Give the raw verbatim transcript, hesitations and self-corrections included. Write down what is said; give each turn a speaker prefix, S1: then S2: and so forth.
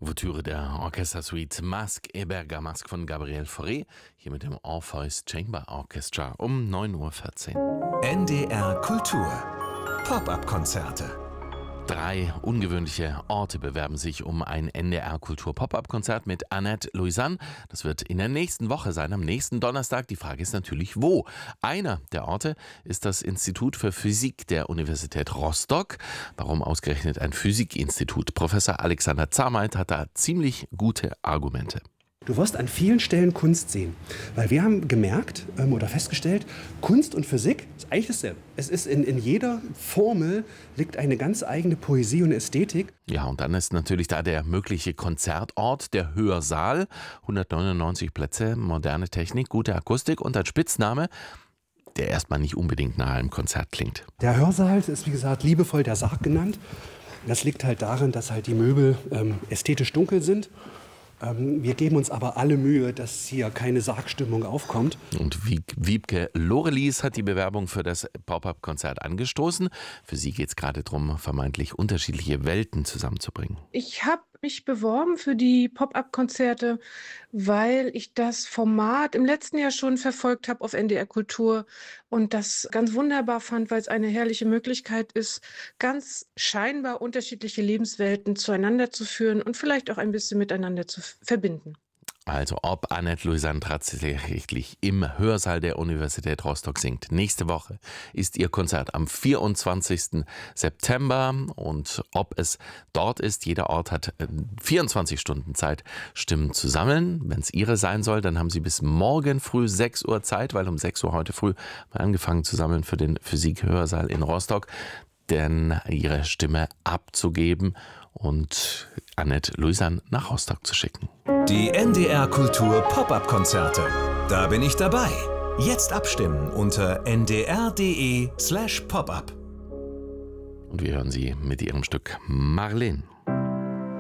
S1: Ouvertüre der Orchestersuite Masque et Bergamasque von Gabriel Fauré, hier mit dem Orpheus Chamber Orchestra um neun Uhr vierzehn.
S2: N D R Kultur Pop-up-Konzerte.
S1: Drei ungewöhnliche Orte bewerben sich um ein N D R Kultur Pop-up-Konzert mit Annette Louisanne. Das wird in der nächsten Woche sein, am nächsten Donnerstag. Die Frage ist natürlich, wo? Einer der Orte ist das Institut für Physik der Universität Rostock. Warum ausgerechnet ein Physikinstitut? Professor Alexander Zahrmeit hat da ziemlich gute Argumente.
S3: Du wirst an vielen Stellen Kunst sehen, weil wir haben gemerkt ähm, oder festgestellt, Kunst und Physik ist eigentlich dasselbe. Es ist in, in jeder Formel liegt eine ganz eigene Poesie und Ästhetik.
S1: Ja, und dann ist natürlich da der mögliche Konzertort, der Hörsaal. hundertneunundneunzig Plätze, moderne Technik, gute Akustik und ein Spitzname, der erstmal nicht unbedingt nahe einem Konzert klingt.
S3: Der Hörsaal ist, wie gesagt, liebevoll der Sarg genannt. Das liegt halt darin, dass halt die Möbel ähm, ästhetisch dunkel sind. Wir geben uns aber alle Mühe, dass hier keine Sargstimmung aufkommt.
S1: Und Wiebke Lorelis hat die Bewerbung für das Pop-up-Konzert angestoßen. Für sie geht es gerade darum, vermeintlich unterschiedliche Welten zusammenzubringen.
S4: Ich habe mich beworben für die Pop-up-Konzerte, weil ich das Format im letzten Jahr schon verfolgt habe auf N D R Kultur und das ganz wunderbar fand, weil es eine herrliche Möglichkeit ist, ganz scheinbar unterschiedliche Lebenswelten zueinander zu führen und vielleicht auch ein bisschen miteinander zu verbinden.
S1: Also ob Annette Louisanne tatsächlich im Hörsaal der Universität Rostock singt. Nächste Woche ist ihr Konzert am vierundzwanzigsten September und ob es dort ist, jeder Ort hat vierundzwanzig Stunden Zeit, Stimmen zu sammeln. Wenn es ihre sein soll, dann haben sie bis morgen früh sechs Uhr Zeit, weil um sechs Uhr heute früh mal angefangen zu sammeln für den Physik-Hörsaal in Rostock, denn ihre Stimme abzugeben und Annette Louisanne nach Rostock zu schicken.
S2: Die N D R Kultur Pop-up-Konzerte. Da bin ich dabei. Jetzt abstimmen unter n d r punkt d e slash pop up.
S1: Und wir hören sie mit ihrem Stück Marleen.